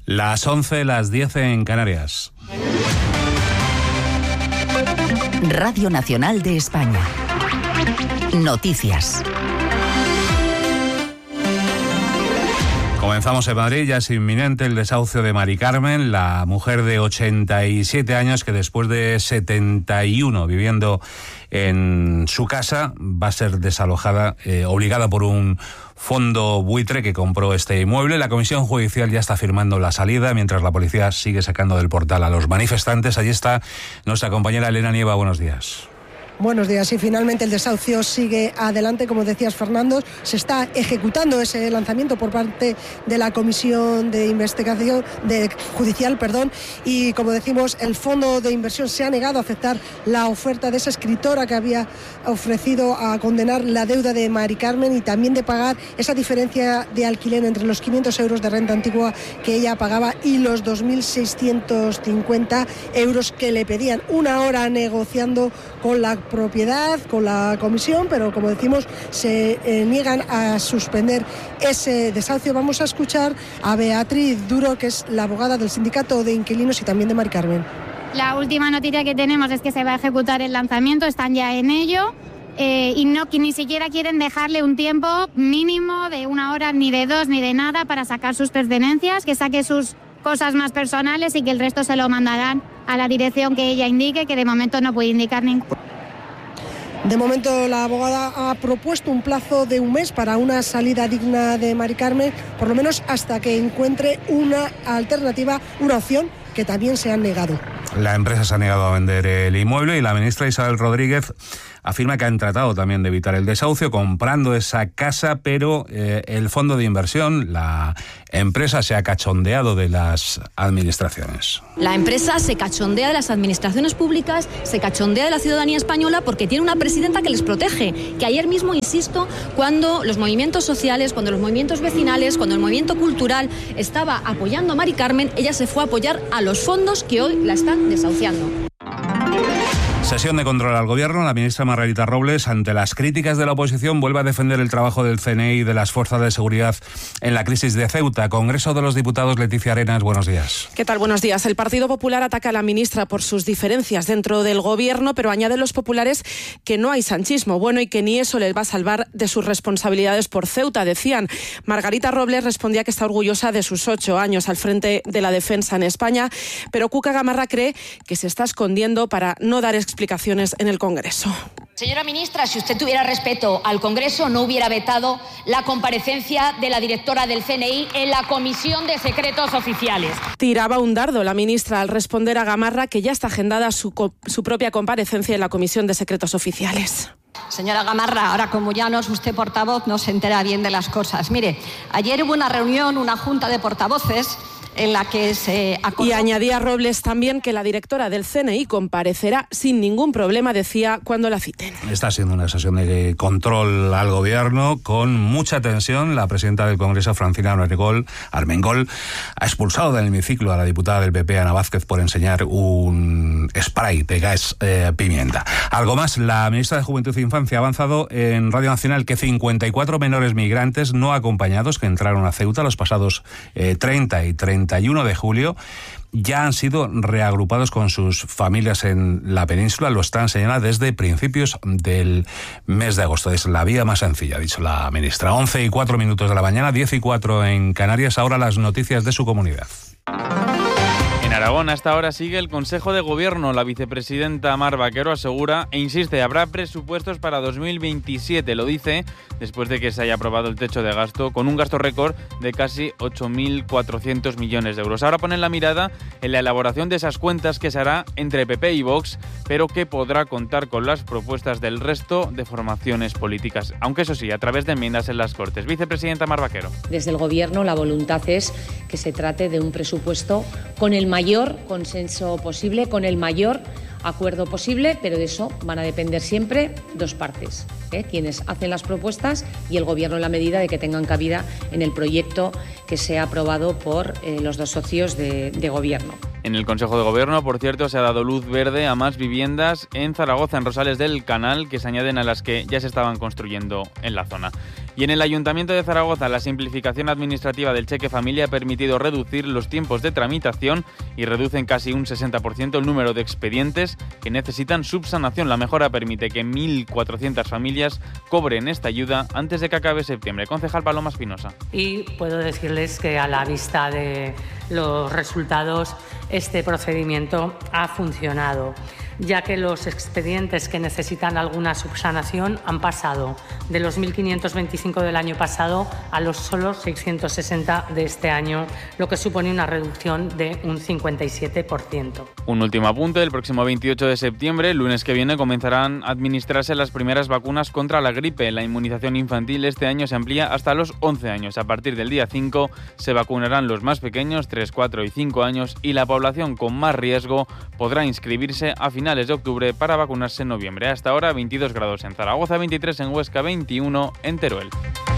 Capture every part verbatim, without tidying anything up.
Las once, las diez en Canarias. Radio Nacional de España. Noticias. Comenzamos en Madrid. Ya es inminente el desahucio de Mari Carmen, la mujer de ochenta y siete años que después de setenta y uno viviendo en su casa va a ser desalojada, eh, obligada por un fondo buitre que compró este inmueble. La comisión judicial ya está firmando la salida, mientras la policía sigue sacando del portal a los manifestantes. Allí está nuestra compañera Elena Nieva. Buenos días. Buenos días. Y finalmente el desahucio sigue adelante, como decías, Fernando. Se está ejecutando ese lanzamiento por parte de la Comisión de Investigación de Judicial, perdón, y como decimos, el fondo de inversión se ha negado a aceptar la oferta de esa escritora que había ofrecido a condenar la deuda de Mari Carmen y también de pagar esa diferencia de alquiler entre los quinientos euros de renta antigua que ella pagaba y los dos mil seiscientos cincuenta euros que le pedían. Una hora negociando con la propiedad, con la comisión, pero como decimos, se eh, niegan a suspender ese desahucio. Vamos a escuchar a Beatriz Duro, que es la abogada del sindicato de inquilinos y también de Mari Carmen. La última noticia que tenemos es que se va a ejecutar el lanzamiento, están ya en ello. Eh, y no, que ni siquiera quieren dejarle un tiempo mínimo de una hora, ni de dos, ni de nada para sacar sus pertenencias, que saque sus cosas más personales y que el resto se lo mandarán a la dirección que ella indique, que de momento no puede indicar ningún. De momento la abogada ha propuesto un plazo de un mes para una salida digna de Mari Carmen, por lo menos hasta que encuentre una alternativa, una opción que también se han negado. La empresa se ha negado a vender el inmueble y la ministra Isabel Rodríguez afirma que han tratado también de evitar el desahucio comprando esa casa, pero eh, el fondo de inversión, la empresa, se ha cachondeado de las administraciones. La empresa se cachondea de las administraciones públicas, se cachondea de la ciudadanía española porque tiene una presidenta que les protege, que ayer mismo, insisto, cuando los movimientos sociales, cuando los movimientos vecinales, cuando el movimiento cultural estaba apoyando a Mari Carmen, ella se fue a apoyar a los fondos que hoy la están desahuciando. Sesión de control al Gobierno. La ministra Margarita Robles, ante las críticas de la oposición, vuelve a defender el trabajo del C N I y de las fuerzas de seguridad en la crisis de Ceuta. Congreso de los Diputados, Leticia Arenas, buenos días. ¿Qué tal? Buenos días. El Partido Popular ataca a la ministra por sus diferencias dentro del Gobierno, pero añaden los populares que no hay sanchismo bueno y que ni eso les va a salvar de sus responsabilidades por Ceuta, decían. Margarita Robles respondía que está orgullosa de sus ocho años al frente de la defensa en España, pero Cuca Gamarra cree que se está escondiendo para no dar explicaciones explicaciones en el Congreso. Señora ministra, si usted tuviera respeto al Congreso, no hubiera vetado la comparecencia de la directora del C N I en la Comisión de Secretos Oficiales. Tiraba un dardo la ministra al responder a Gamarra que ya está agendada su, co- su propia comparecencia en la Comisión de Secretos Oficiales. Señora Gamarra, ahora como ya no es usted portavoz, no se entera bien de las cosas. Mire, ayer hubo una reunión, una junta de portavoces, en la que se acordó... Y añadía Robles también que la directora del C N I comparecerá sin ningún problema, decía, cuando la citen. Está siendo una sesión de control al Gobierno con mucha tensión. La presidenta del Congreso, Francina Armengol, Armengol, ha expulsado del hemiciclo a la diputada del P P, Ana Vázquez, por enseñar un spray de gas eh, pimienta. Algo más, la ministra de Juventud e Infancia ha avanzado en Radio Nacional que cincuenta y cuatro menores migrantes no acompañados que entraron a Ceuta los pasados eh, treinta y treinta y uno de julio ya han sido reagrupados con sus familias en la península. Lo están señalando desde principios del mes de agosto. Es la vía más sencilla, ha dicho la ministra. once y cuatro minutos de la mañana, diez y cuatro en Canarias. Ahora las noticias de su comunidad. En Aragón hasta ahora sigue el Consejo de Gobierno. La vicepresidenta Mar Vaquero asegura e insiste, habrá presupuestos para dos mil veintisiete. Lo dice después de que se haya aprobado el techo de gasto con un gasto récord de casi ocho mil cuatrocientos millones de euros. Ahora ponen la mirada en la elaboración de esas cuentas que se hará entre P P y Vox, pero que podrá contar con las propuestas del resto de formaciones políticas, aunque eso sí, a través de enmiendas en las Cortes. Vicepresidenta Mar Vaquero. Desde el Gobierno la voluntad es que se trate de un presupuesto con el mayor consenso posible, con el mayor acuerdo posible, pero de eso van a depender siempre dos partes, ¿eh? Quienes hacen las propuestas y el Gobierno en la medida de que tengan cabida en el proyecto que sea aprobado por eh, los dos socios de, de Gobierno. En el Consejo de Gobierno, por cierto, se ha dado luz verde a más viviendas en Zaragoza, en Rosales del Canal, que se añaden a las que ya se estaban construyendo en la zona. Y en el Ayuntamiento de Zaragoza, la simplificación administrativa del cheque familia ha permitido reducir los tiempos de tramitación y reduce en casi un sesenta por ciento el número de expedientes que necesitan subsanación. La mejora permite que mil cuatrocientas familias cobren esta ayuda antes de que acabe septiembre. Concejal Paloma Espinosa. Y puedo decirles que a la vista de los resultados, este procedimiento ha funcionado, ya que los expedientes que necesitan alguna subsanación han pasado de los mil quinientos veinticinco del año pasado a los solo seiscientos sesenta de este año, lo que supone una reducción de un cincuenta y siete por ciento. Un último apunte: el próximo veintiocho de septiembre, el lunes que viene, comenzarán a administrarse las primeras vacunas contra la gripe. La inmunización infantil este año se amplía hasta los once años. A partir del día cinco se vacunarán los más pequeños, tres, cuatro y cinco años, y la población con más riesgo podrá inscribirse a finales de octubre para vacunarse en noviembre. Hasta ahora veintidós grados en Zaragoza, veintitrés en Huesca, veintiuno en Teruel.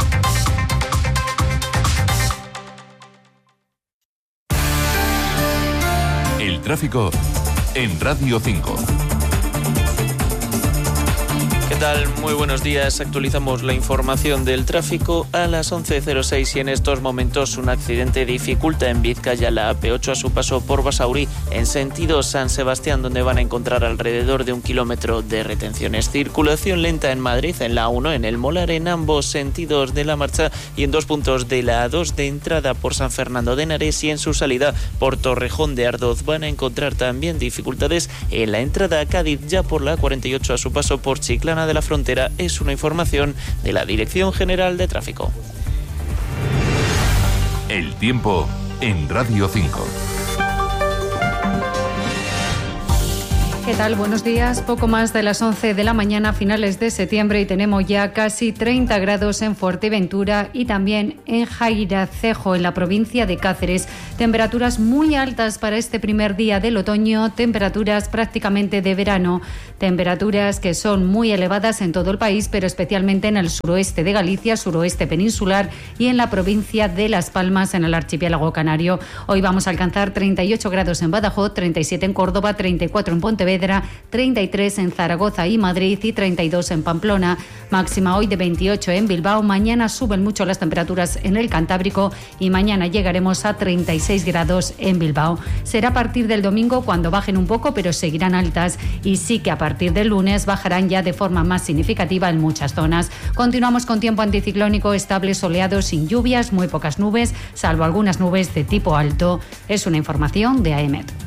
El tráfico en Radio cinco. ¿Qué tal? Muy buenos días. Actualizamos la información del tráfico a las once cero seis y en estos momentos un accidente dificulta en Vizcaya la A P ocho a su paso por Basauri en sentido San Sebastián, donde van a encontrar alrededor de un kilómetro de retenciones. Circulación lenta en Madrid en la A uno, en el Molar, en ambos sentidos de la marcha, y en dos puntos de la A dos de entrada por San Fernando de Henares y en su salida por Torrejón de Ardoz. Van a encontrar también dificultades en la entrada a Cádiz, ya por la A cuarenta y ocho a su paso por Chiclana de la Frontera. Es una información de la Dirección General de Tráfico. El tiempo en Radio cinco. ¿Qué tal? Buenos días. Poco más de las once de la mañana, finales de septiembre, y tenemos ya casi treinta grados en Fuerteventura y también en Jairacejo, en la provincia de Cáceres. Temperaturas muy altas para este primer día del otoño, temperaturas prácticamente de verano. Temperaturas que son muy elevadas en todo el país, pero especialmente en el suroeste de Galicia, suroeste peninsular y en la provincia de Las Palmas, en el archipiélago canario. Hoy vamos a alcanzar treinta y ocho grados en Badajoz, treinta y siete en Córdoba, treinta y cuatro en Pontevedra, treinta y tres en Zaragoza y Madrid y treinta y dos en Pamplona. Máxima hoy de veintiocho en Bilbao. Mañana suben mucho las temperaturas en el Cantábrico y mañana llegaremos a treinta y seis grados en Bilbao. Será a partir del domingo cuando bajen un poco, pero seguirán altas, y sí que a partir del lunes bajarán ya de forma más significativa en muchas zonas. Continuamos con tiempo anticiclónico estable, soleado, sin lluvias, muy pocas nubes, salvo algunas nubes de tipo alto. Es una información de A E M E T.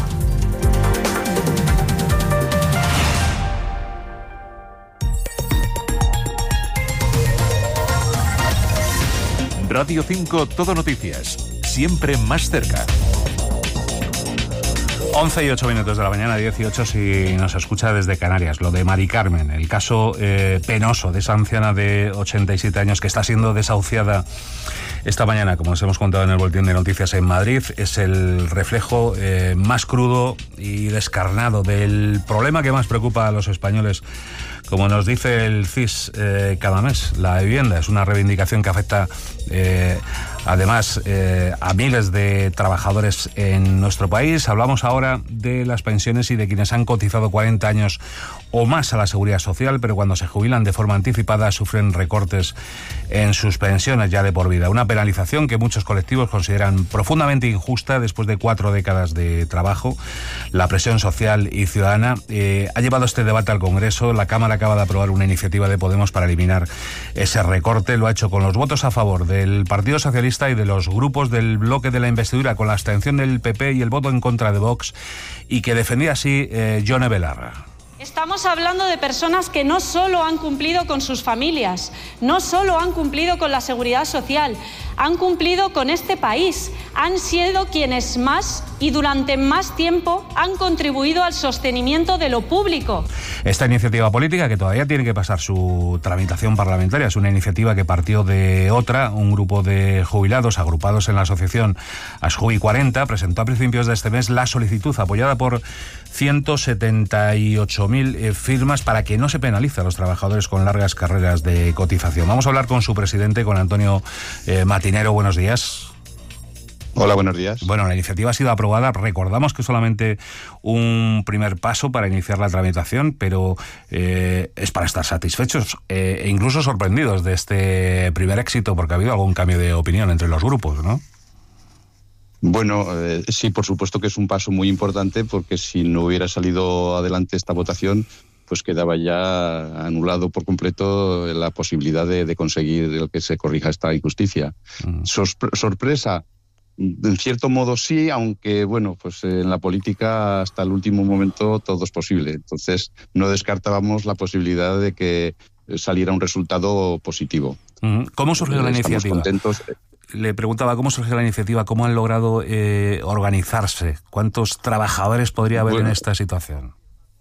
Radio cinco, Todo Noticias, siempre más cerca. once y ocho minutos de la mañana, dieciocho si nos escucha desde Canarias. Lo de Mari Carmen, el caso eh, penoso de esa anciana de ochenta y siete años que está siendo desahuciada esta mañana, como os hemos contado en el boletín de noticias en Madrid, es el reflejo eh, más crudo y descarnado del problema que más preocupa a los españoles. Como nos dice el C I S eh, cada mes, la vivienda es una reivindicación que afecta eh, además eh, a miles de trabajadores en nuestro país. Hablamos ahora de las pensiones y de quienes han cotizado cuarenta años o más a la Seguridad Social, pero cuando se jubilan de forma anticipada sufren recortes en sus pensiones ya de por vida. Una penalización que muchos colectivos consideran profundamente injusta después de cuatro décadas de trabajo. La presión social y ciudadana eh, ha llevado este debate al Congreso. La Cámara acaba de aprobar una iniciativa de Podemos para eliminar ese recorte. Lo ha hecho con los votos a favor del Partido Socialista y de los grupos del bloque de la investidura, con la abstención del P P y el voto en contra de Vox, y que defendía así eh, Yone Belarra. Estamos hablando de personas que no solo han cumplido con sus familias, no solo han cumplido con la seguridad social, han cumplido con este país, han sido quienes más y durante más tiempo han contribuido al sostenimiento de lo público. Esta iniciativa política, que todavía tiene que pasar su tramitación parlamentaria, es una iniciativa que partió de otra. Un grupo de jubilados agrupados en la asociación Asjubi cuarenta presentó a principios de este mes la solicitud, apoyada por ciento setenta y ocho mil eh, firmas, para que no se penalice a los trabajadores con largas carreras de cotización. Vamos a hablar con su presidente, con Antonio eh, Matinero. Buenos días. Hola, buenos días. Bueno, la iniciativa ha sido aprobada. Recordamos que es solamente un primer paso para iniciar la tramitación, pero eh, es para estar satisfechos eh, e incluso sorprendidos de este primer éxito, porque ha habido algún cambio de opinión entre los grupos, ¿no? Bueno, eh, sí, por supuesto que es un paso muy importante, porque si no hubiera salido adelante esta votación, pues quedaba ya anulado por completo la posibilidad de, de conseguir que se corrija esta injusticia. Mm. Sorpre- sorpresa, en cierto modo sí, aunque bueno, pues en la política hasta el último momento todo es posible. Entonces no descartábamos la posibilidad de que saliera un resultado positivo. Mm. ¿Cómo surgió la Estamos iniciativa? Contentos. Le preguntaba cómo surgió la iniciativa, cómo han logrado eh, organizarse, cuántos trabajadores podría haber bueno, en esta situación.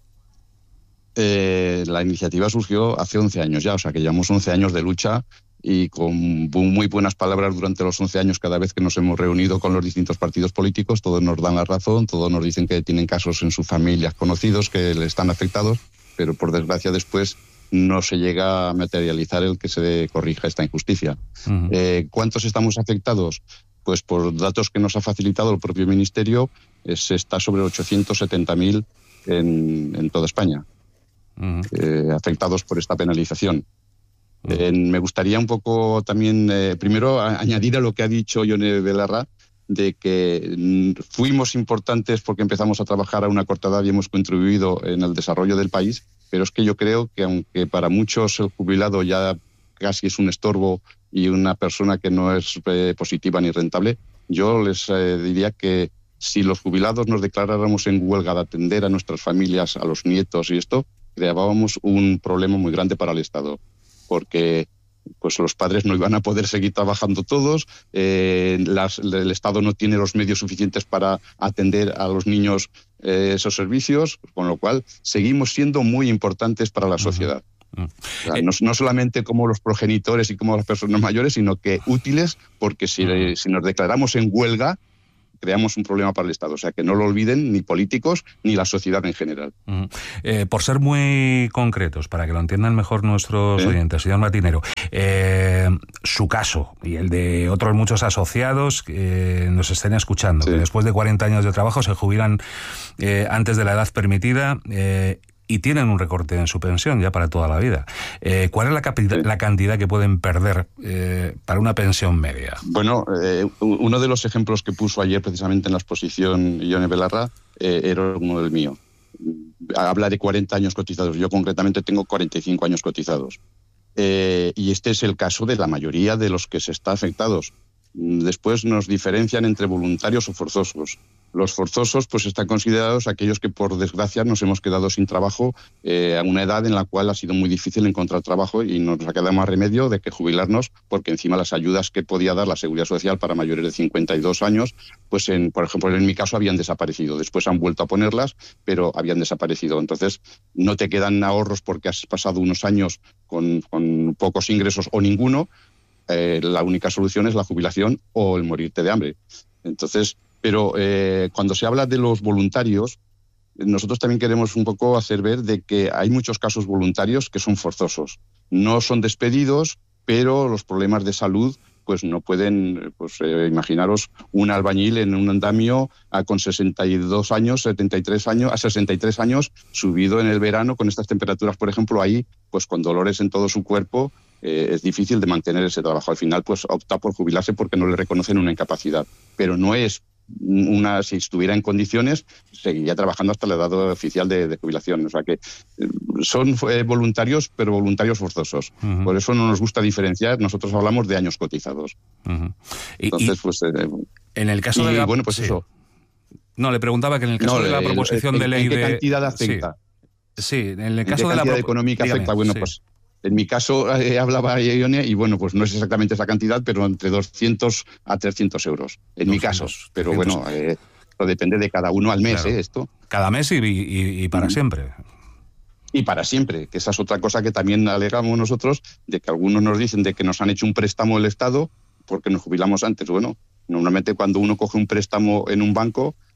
Eh, la iniciativa surgió hace once años ya, o sea que llevamos once años de lucha y con muy buenas palabras durante los once años. Cada vez que nos hemos reunido con los distintos partidos políticos, todos nos dan la razón, todos nos dicen que tienen casos en sus familias conocidos que les están afectados, pero por desgracia después no se llega a materializar el que se corrija esta injusticia. Uh-huh. Eh, ¿Cuántos estamos afectados? Pues por datos que nos ha facilitado el propio Ministerio, eh, se está sobre ochocientos setenta mil en, en toda España. Uh-huh. Eh, afectados por esta penalización. Uh-huh. Eh, me gustaría un poco también, eh, primero, a, añadir a lo que ha dicho Ione Belarra, de que mm, fuimos importantes porque empezamos a trabajar a una corta edad y hemos contribuido en el desarrollo del país, pero es que yo creo que aunque para muchos el jubilado ya casi es un estorbo y una persona que no es eh, positiva ni rentable, yo les eh, diría que si los jubilados nos declaráramos en huelga de atender a nuestras familias, a los nietos y esto, creábamos un problema muy grande para el Estado, porque pues los padres no iban a poder seguir trabajando todos, eh, las, el Estado no tiene los medios suficientes para atender a los niños eh, esos servicios, con lo cual seguimos siendo muy importantes para la sociedad. Uh-huh. O sea, no, no solamente como los progenitores y como las personas mayores, sino que útiles, porque si, uh-huh. si nos declaramos en huelga, creamos un problema para el Estado. O sea, que no lo olviden ni políticos ni la sociedad en general. Uh-huh. Eh, por ser muy concretos, para que lo entiendan mejor nuestros ¿Eh? oyentes, señor Martinero, eh, su caso y el de otros muchos asociados que nos estén escuchando, sí. que después de cuarenta años de trabajo se jubilan eh, antes de la edad permitida eh, y tienen un recorte en su pensión ya para toda la vida. Eh, ¿Cuál es la, capi- sí. la cantidad que pueden perder eh, para una pensión media? Bueno, eh, uno de los ejemplos que puso ayer precisamente en la exposición Ione Belarra eh, era uno del mío. Habla de cuarenta años cotizados. Yo concretamente tengo cuarenta y cinco años cotizados. Eh, y este es el caso de la mayoría de los que se está afectados. Después nos diferencian entre voluntarios o forzosos. Los forzosos pues están considerados aquellos que por desgracia nos hemos quedado sin trabajo eh, a una edad en la cual ha sido muy difícil encontrar trabajo y nos ha quedado más remedio de que jubilarnos, porque encima las ayudas que podía dar la Seguridad Social para mayores de cincuenta y dos años, pues en, por ejemplo en mi caso habían desaparecido. Después han vuelto a ponerlas, pero habían desaparecido. Entonces no te quedan ahorros porque has pasado unos años con, con pocos ingresos o ninguno. Eh, la única solución es la jubilación o el morirte de hambre. Entonces, pero eh, cuando se habla de los voluntarios, nosotros también queremos un poco hacer ver de que hay muchos casos voluntarios que son forzosos. No son despedidos, pero los problemas de salud pues no pueden, pues eh, imaginaros un albañil en un andamio a, con sesenta y dos años, setenta y tres años, a sesenta y tres años, subido en el verano con estas temperaturas, por ejemplo, ahí pues con dolores en todo su cuerpo, eh, es difícil de mantener ese trabajo. Al final pues opta por jubilarse porque no le reconocen una incapacidad, pero no es una, si estuviera en condiciones, seguiría trabajando hasta la edad oficial de, de jubilación. O sea que eh, son eh, voluntarios, pero voluntarios forzosos. Uh-huh. Por eso no nos gusta diferenciar. Nosotros hablamos de años cotizados. Uh-huh. Y, Entonces, pues... Eh, en el caso y, de la... bueno, pues sí. eso. No, le preguntaba que en el caso no, de la el, proposición el, de ley ¿en qué de... cantidad afecta? Sí, sí en el ¿En caso qué de la cantidad propo... económica Dígame, afecta? Bueno, sí. pues... En mi caso eh, hablaba Ione y bueno, pues no es exactamente esa cantidad, pero entre doscientos a trescientos euros. En mi caso, pero bueno, eh, depende de cada uno al mes, claro. eh, esto. Cada mes y, y, y para mm. siempre. Y para siempre, que esa es otra cosa que también alegamos nosotros, de que algunos nos dicen de que nos han hecho un préstamo el Estado porque nos jubilamos antes. Bueno, normalmente cuando uno coge un préstamo en un banco,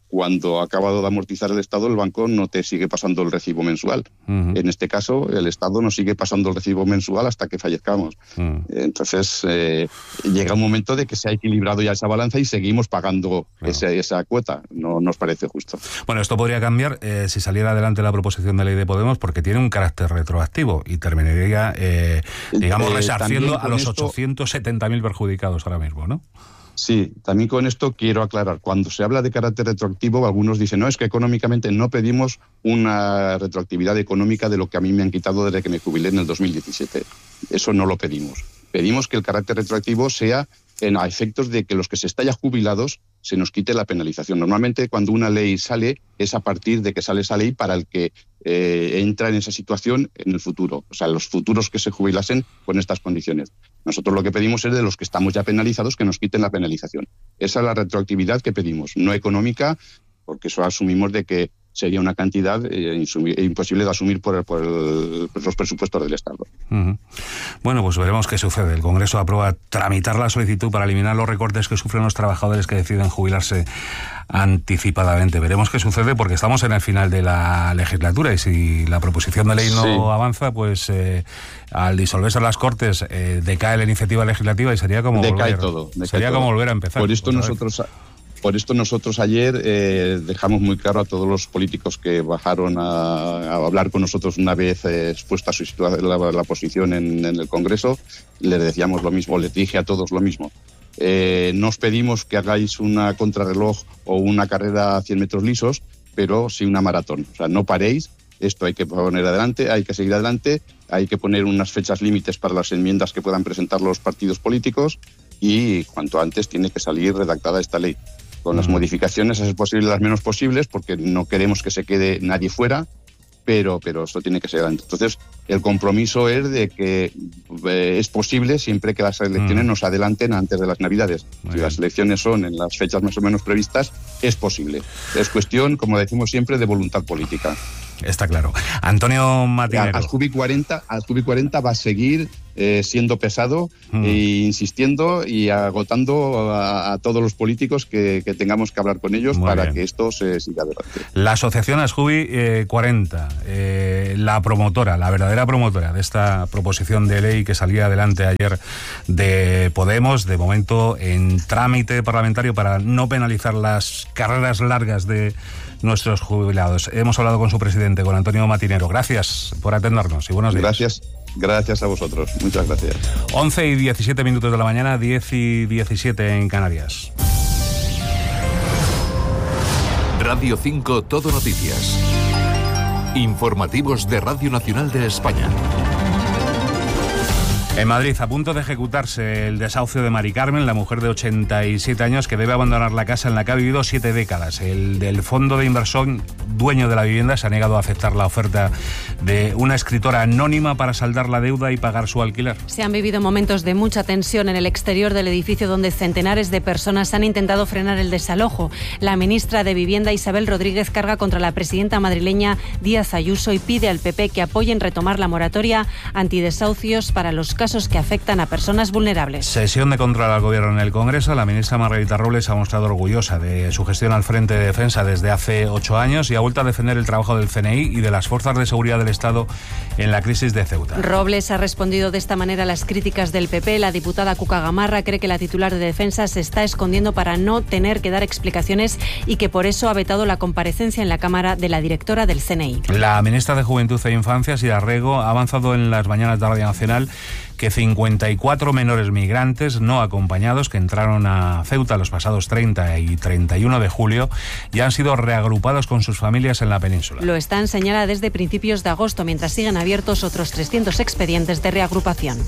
cuando ha acabado de amortizar el Estado, el banco no te sigue pasando el recibo mensual. Uh-huh. En este caso, el Estado nos sigue pasando el recibo mensual hasta que fallezcamos. Uh-huh. Entonces, eh, llega un momento de que se ha equilibrado ya esa balanza y seguimos pagando uh-huh. esa, esa cuota. No nos parece justo. Bueno, esto podría cambiar eh, si saliera adelante la proposición de ley de Podemos, porque tiene un carácter retroactivo y terminaría, eh, digamos, eh, resarciendo a los esto... ochocientos setenta mil perjudicados ahora mismo, ¿no? Sí, también con esto quiero aclarar. Cuando se habla de carácter retroactivo, algunos dicen, no, es que económicamente no pedimos una retroactividad económica de lo que a mí me han quitado desde que me jubilé en el dos mil diecisiete. Eso no lo pedimos. Pedimos que el carácter retroactivo sea en, a efectos de que los que se están ya jubilados se nos quite la penalización. Normalmente cuando una ley sale es a partir de que sale esa ley para el que eh, entra en esa situación en el futuro. O sea, los futuros que se jubilasen con estas condiciones. Nosotros lo que pedimos es de los que estamos ya penalizados que nos quiten la penalización. Esa es la retroactividad que pedimos, no económica, porque eso asumimos de que sería una cantidad eh, imposible de asumir por, el, por, el, por los presupuestos del Estado. Uh-huh. Bueno, pues veremos qué sucede. El Congreso aprueba tramitar la solicitud para eliminar los recortes que sufren los trabajadores que deciden jubilarse anticipadamente. Veremos qué sucede porque estamos en el final de la legislatura y si la proposición de ley no sí. avanza, pues eh, al disolverse las Cortes eh, decae la iniciativa legislativa y sería como decae volver, todo, decae sería todo. como volver a empezar. Por esto nosotros... Vez. Por esto nosotros ayer eh, dejamos muy claro a todos los políticos que bajaron a, a hablar con nosotros una vez eh, expuesta su situación, la, la posición en, en el Congreso, les decíamos lo mismo, les dije a todos lo mismo. Eh, no os pedimos que hagáis una contrarreloj o una carrera a cien metros lisos, pero sí una maratón. O sea, no paréis, esto hay que poner adelante, hay que seguir adelante, hay que poner unas fechas límites para las enmiendas que puedan presentar los partidos políticos y cuanto antes tiene que salir redactada esta ley. Con las modificaciones, a ser posible, las menos posibles, porque no queremos que se quede nadie fuera, pero, pero esto tiene que ser antes. Entonces, el compromiso es de que eh, es posible siempre que las elecciones mm. nos adelanten antes de las Navidades. Muy si bien. Las elecciones son en las fechas más o menos previstas, es posible. Es cuestión, como decimos siempre, de voluntad política. Está claro. Antonio Matinero. Azcubi cuarenta, Azcubi cuarenta va a seguir eh, siendo pesado mm. e insistiendo y agotando a, a todos los políticos que, que tengamos que hablar con ellos Muy para bien. que esto se siga adelante. La asociación Azcubi eh, cuarenta, eh, la promotora, la verdadera promotora de esta proposición de ley que salía adelante ayer de Podemos, de momento en trámite parlamentario para no penalizar las carreras largas de nuestros jubilados. Hemos hablado con su presidente, con Antonio Matinero. Gracias por atendernos y buenos días. Gracias, gracias a vosotros. Muchas gracias. once y diecisiete minutos de la mañana, diez y diecisiete en Canarias. Radio cinco Todo Noticias. Informativos de Radio Nacional de España. En Madrid, a punto de ejecutarse el desahucio de Mari Carmen, la mujer de ochenta y siete años que debe abandonar la casa en la que ha vivido siete décadas. El del fondo de inversión, dueño de la vivienda, se ha negado a aceptar la oferta de una escritora anónima para saldar la deuda y pagar su alquiler. Se han vivido momentos de mucha tensión en el exterior del edificio donde centenares de personas han intentado frenar el desalojo. La ministra de Vivienda, Isabel Rodríguez, carga contra la presidenta madrileña Díaz Ayuso y pide al P P que apoyen retomar la moratoria antidesahucios para los casos que afectan a personas vulnerables. Sesión de control al gobierno en el Congreso. La ministra Margarita Robles se ha mostrado orgullosa de su gestión al frente de defensa desde hace ocho años y ha vuelto a defender el trabajo del C N I y de las fuerzas de seguridad del Estado en la crisis de Ceuta. Robles ha respondido de esta manera a las críticas del P P. La diputada Cuca Gamarra cree que la titular de defensa se está escondiendo para no tener que dar explicaciones y que por eso ha vetado la comparecencia en la Cámara de la directora del C N I. La ministra de Juventud e Infancia, Sira Rego, ha avanzado en las mañanas de Radio Nacional que cincuenta y cuatro menores migrantes no acompañados que entraron a Ceuta los pasados treinta y treinta y uno de julio ya han sido reagrupados con sus familias en la península. Lo están señala desde principios de agosto, mientras siguen abiertos otros trescientos expedientes de reagrupación.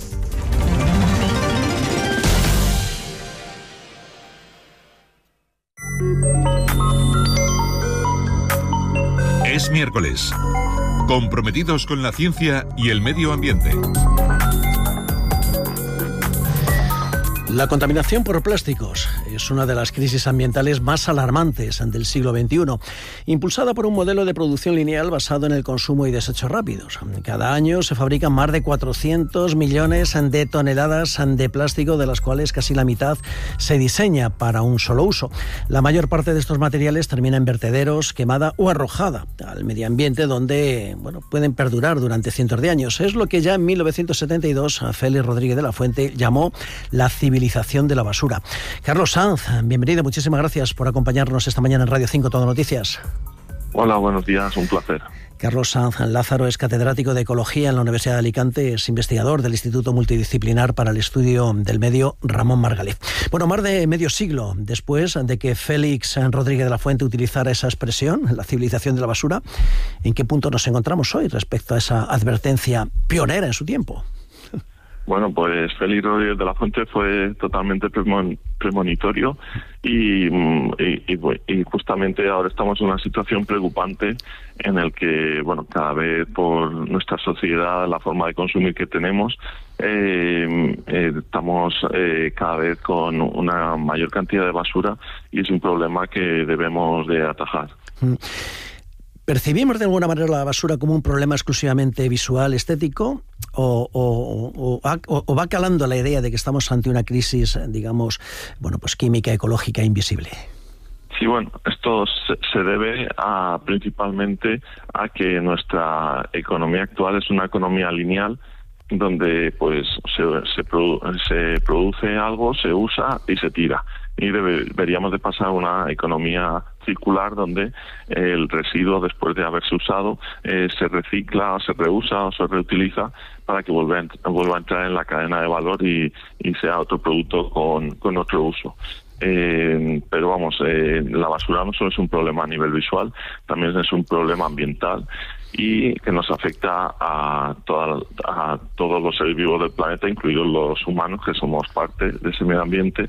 Es miércoles. Comprometidos con la ciencia y el medio ambiente. La contaminación por plásticos es una de las crisis ambientales más alarmantes del siglo veintiuno, impulsada por un modelo de producción lineal basado en el consumo y desechos rápidos. Cada año se fabrican más de cuatrocientos millones de toneladas de plástico, de las cuales casi la mitad se diseña para un solo uso. La mayor parte de estos materiales termina en vertederos, quemada o arrojada al medio ambiente, donde bueno, pueden perdurar durante cientos de años. Es lo que ya en mil novecientos setenta y dos Félix Rodríguez de la Fuente llamó la civilización de la basura. Carlos Sanz, bienvenido, muchísimas gracias por acompañarnos esta mañana en Radio cinco Todo Noticias. Hola, buenos días, un placer. Carlos Sanz Lázaro es catedrático de Ecología en la Universidad de Alicante, es investigador del Instituto Multidisciplinar para el Estudio del Medio Ramón Margalef. Bueno, más de medio siglo después de que Félix Rodríguez de la Fuente utilizara esa expresión, la civilización de la basura, ¿en qué punto nos encontramos hoy respecto a esa advertencia pionera en su tiempo? Bueno, pues Félix Rodríguez de la Fuente fue totalmente premonitorio y, y, y, y justamente ahora estamos en una situación preocupante en el que, bueno, cada vez por nuestra sociedad, la forma de consumir que tenemos, eh, eh, estamos eh, cada vez con una mayor cantidad de basura y es un problema que debemos de atajar. Mm. ¿Percibimos de alguna manera la basura como un problema exclusivamente visual, estético, o, o, o, o, o va calando la idea de que estamos ante una crisis, digamos, bueno, pues química, ecológica, invisible? Sí, bueno, esto se, se debe a, principalmente a que nuestra economía actual es una economía lineal, donde pues se, se, produ se produce algo, se usa y se tira. Y debe, deberíamos de pasar a una economía circular donde el residuo, después de haberse usado, eh, se recicla, o se reusa o se reutiliza para que vuelva a, vuelva a entrar en la cadena de valor y, y sea otro producto con, con otro uso. Eh, pero vamos, eh, la basura no solo es un problema a nivel visual, también es un problema ambiental y que nos afecta a, toda, a todos los seres vivos del planeta, incluidos los humanos, que somos parte de ese medio ambiente.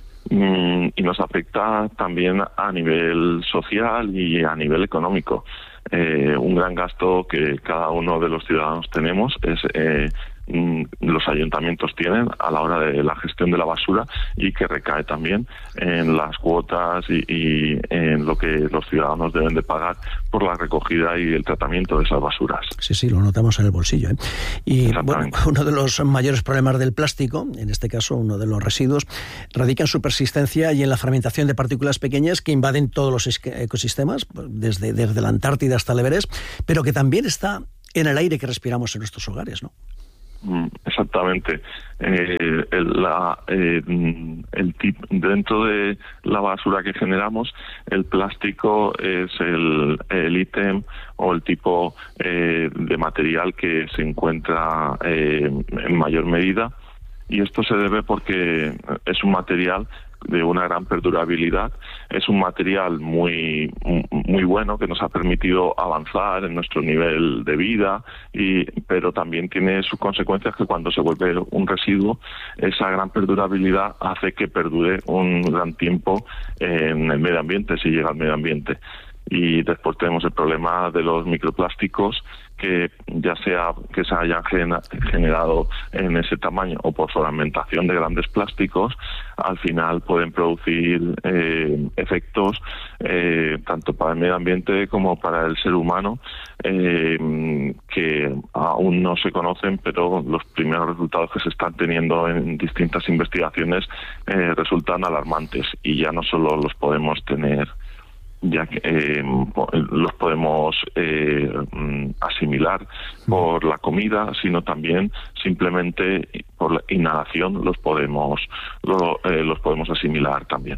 Y nos afecta también a nivel social y a nivel económico. Eh, un gran gasto que cada uno de los ciudadanos tenemos es eh, los ayuntamientos tienen a la hora de la gestión de la basura y que recae también en las cuotas y, y en lo que los ciudadanos deben de pagar por la recogida y el tratamiento de esas basuras. Sí, sí, lo notamos en el bolsillo, ¿eh? Y bueno, uno de los mayores problemas del plástico, en este caso uno de los residuos, radica en su persistencia y en la fragmentación de partículas pequeñas que invaden todos los ecosistemas, desde, desde la Antártida hasta el Everest, pero que también está en el aire que respiramos en nuestros hogares, ¿no? Exactamente. Eh, el, la, eh, el tip, dentro de la basura que generamos, el plástico es el, el ítem o el tipo eh, de material que se encuentra eh, en mayor medida, y esto se debe porque es un material de una gran perdurabilidad, es un material muy muy bueno que nos ha permitido avanzar en nuestro nivel de vida, y pero también tiene sus consecuencias, que cuando se vuelve un residuo, esa gran perdurabilidad hace que perdure un gran tiempo en el medio ambiente, si llega al medio ambiente. Y después tenemos el problema de los microplásticos, que ya sea que se hayan generado en ese tamaño o por fragmentación de grandes plásticos, al final pueden producir eh, efectos eh, tanto para el medio ambiente como para el ser humano, eh, que aún no se conocen, pero los primeros resultados que se están teniendo en distintas investigaciones eh, resultan alarmantes, y ya no solo los podemos tener ya que eh, los podemos eh, asimilar por la comida, sino también simplemente por la inhalación los podemos lo, eh, los podemos asimilar también.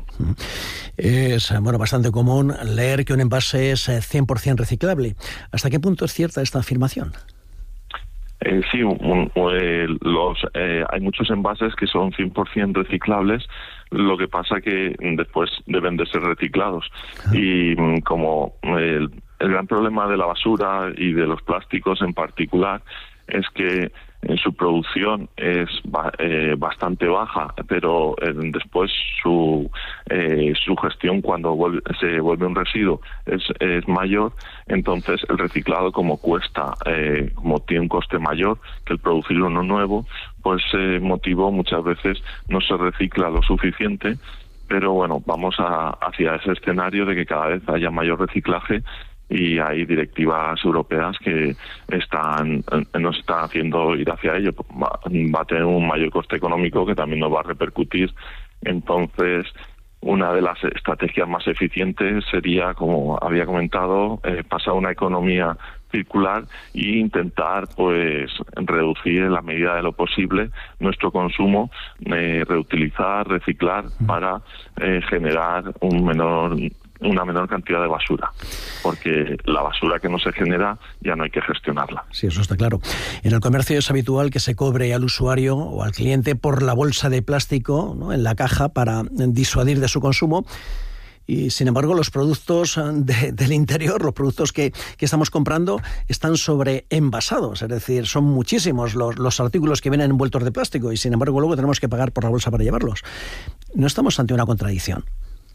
Es bueno, bastante común leer que un envase es cien por ciento reciclable. ¿Hasta qué punto es cierta esta afirmación? Eh, sí, un, eh, los, eh, hay muchos envases que son cien por ciento reciclables, lo que pasa que después deben de ser reciclados. Y como el, el gran problema de la basura y de los plásticos en particular es que en su producción es eh, bastante baja, pero eh, después su eh, su gestión, cuando vuelve, se vuelve un residuo, es, es mayor. Entonces el reciclado, como cuesta, eh, como tiene un coste mayor que el producir uno nuevo, por ese motivo muchas veces no se recicla lo suficiente, pero bueno, vamos a, hacia ese escenario de que cada vez haya mayor reciclaje y hay directivas europeas que están nos están haciendo ir hacia ello. Va, va a tener un mayor coste económico que también nos va a repercutir. Entonces, una de las estrategias más eficientes sería, como había comentado, eh, pasar a una economía circular e intentar pues reducir en la medida de lo posible nuestro consumo, eh, reutilizar, reciclar para eh, generar un menor una menor cantidad de basura, porque la basura que no se genera ya no hay que gestionarla. Sí, eso está claro. En el comercio es habitual que se cobre al usuario o al cliente por la bolsa de plástico, ¿no?, en la caja para disuadir de su consumo. Y, sin embargo, los productos de, del interior, los productos que, que estamos comprando, están sobreenvasados. Es decir, son muchísimos los, los artículos que vienen envueltos de plástico y, sin embargo, luego tenemos que pagar por la bolsa para llevarlos. ¿No estamos ante una contradicción?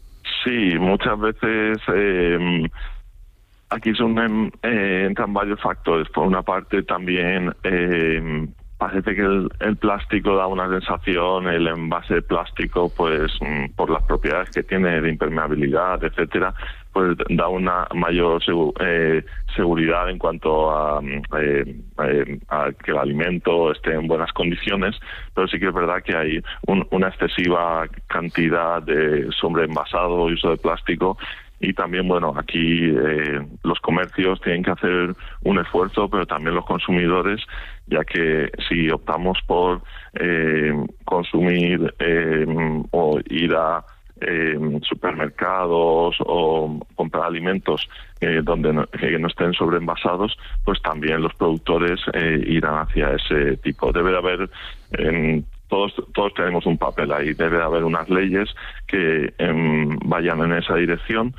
Sí, muchas veces eh, aquí son, eh, entran varios factores. Por una parte, también eh, parece que el, el plástico da una sensación, el envase de plástico, pues por las propiedades que tiene de impermeabilidad, etcétera, pues da una mayor segu- eh, seguridad en cuanto a, eh, eh, a que el alimento esté en buenas condiciones, pero sí que es verdad que hay un, una excesiva cantidad de sobreenvasado y uso de plástico. Y también, bueno, aquí eh, los comercios tienen que hacer un esfuerzo, pero también los consumidores, ya que si optamos por eh, consumir eh, o ir a eh, supermercados o comprar alimentos eh, donde no, que no estén sobreenvasados, pues también los productores eh, irán hacia ese tipo. Debe de haber... Eh, Todos, todos tenemos un papel ahí, debe haber unas leyes que eh, vayan en esa dirección,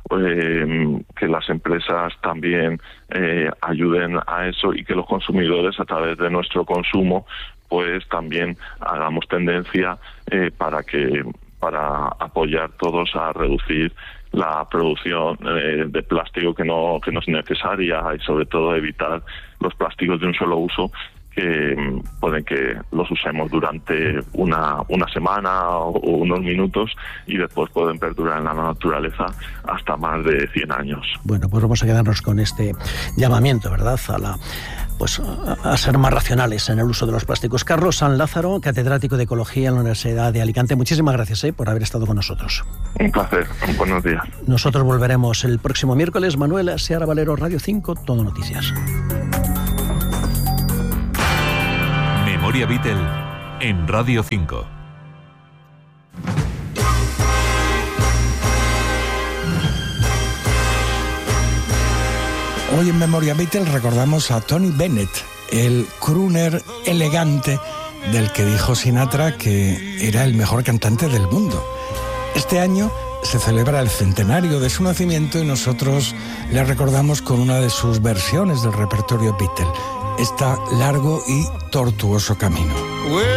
eh, que las empresas también eh, ayuden a eso y que los consumidores, a través de nuestro consumo, pues también hagamos tendencia eh, para que para apoyar todos a reducir la producción eh, de plástico que no que no es necesaria y sobre todo evitar los plásticos de un solo uso, que pueden que los usemos durante una, una semana o, o unos minutos y después pueden perdurar en la naturaleza hasta más de cien años. Bueno, pues vamos a quedarnos con este llamamiento, ¿verdad?, a la pues a ser más racionales en el uso de los plásticos. Carlos San Lázaro, catedrático de Ecología en la Universidad de Alicante, muchísimas gracias eh, por haber estado con nosotros. Un placer, buenos días. Nosotros volveremos el próximo miércoles. Manuel Seara Valero, Radio cinco, Todo Noticias. Memoria Beatle en Radio cinco. Hoy en Memoria Beatle recordamos a Tony Bennett, el crooner elegante del que dijo Sinatra que era el mejor cantante del mundo. Este año se celebra el centenario de su nacimiento y nosotros le recordamos con una de sus versiones del repertorio Beatle, este largo y tortuoso camino.